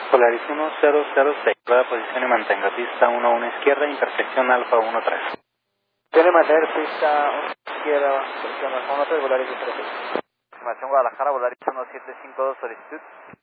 Polaris 1006, prueba posición y mantenga pista 11 izquierda, intersección Alfa 13. Tiene mantener pista 1 izquierda, intersección Alfa 13, Polaris 1006. Información Guadalajara, Volaris 1752, solicitud.